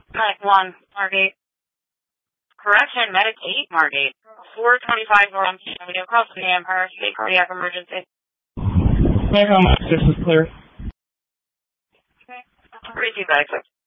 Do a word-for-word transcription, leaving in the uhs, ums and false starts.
Medic one, Margate. Correction, Medic eight, Margate. four twenty-five North Empty Avenue, across the Empire State Cardiac Emergency. Medic on my six is clear. Okay. Receive that, accept.